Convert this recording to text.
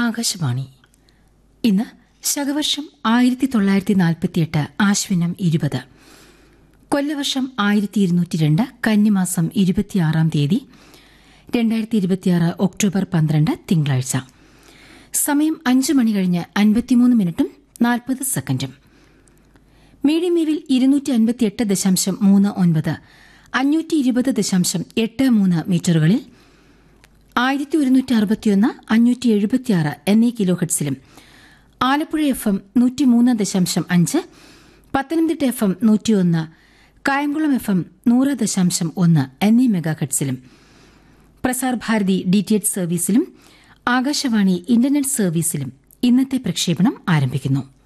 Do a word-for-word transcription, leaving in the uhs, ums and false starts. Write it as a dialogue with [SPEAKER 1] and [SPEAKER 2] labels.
[SPEAKER 1] ആകാശവാണി. ഇന്ന് ശകവർഷം ആയിരത്തി തൊള്ളായിരത്തി നാൽപ്പത്തിയെട്ട് ആശ്വിനം ഇരുപത്, കൊല്ലവർഷം ആയിരത്തി ഇരുന്നൂറ്റി രണ്ട് കന്നിമാസം ഇരുപത്തിയാറാം തീയതി രണ്ടായിരത്തി ഇരുപത്തിയാറ് ഒക്ടോബർ പന്ത്രണ്ട് തിങ്കളാഴ്ച. സമയം അഞ്ച് മണി കഴിഞ്ഞ് അൻപത്തിമൂന്ന് മിനിറ്റും നാൽപ്പത് സെക്കൻഡും. മീഡിയം വേവിൽ ഇരുന്നൂറ്റി അൻപത്തിയെട്ട് ദശാംശം മൂന്ന് ഒൻപത്, അഞ്ഞൂറ്റി ഇരുപത് ദശാംശം എട്ട് മൂന്ന് മീറ്ററുകളിൽ ആയിരത്തി ഒരുന്നൂറ്റി അറുപത്തിയൊന്ന് അഞ്ഞൂറ്റി എഴുപത്തിയാറ് എന്നീ കിലോ ഹെർട്സിലും, ആലപ്പുഴ എഫ് എം നൂറ്റിമൂന്ന് ദശാംശം അഞ്ച്, പത്തനംതിട്ട എഫ് എം നൂറ്റിയൊന്ന്, കായംകുളം എഫ് എം നൂറ് ദശാംശം ഒന്ന് എന്നീ mega ഹെർട്സിലും, Prasar Bharati D T H സർവീസിലും Akashvani internet സർവീസിലും ഇന്നത്തെ പ്രക്ഷേപണം ആരംഭിക്കുന്നു.